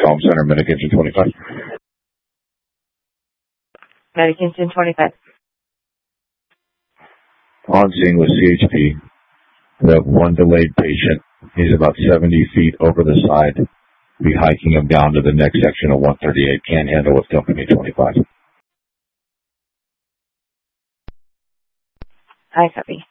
Calm Center, Medication 25. Medication 25. On scene with CHP. We have one delayed patient. He's about 70 feet over the side. Be hiking him down to the next section of 138. Can't handle with Company 25. I copy.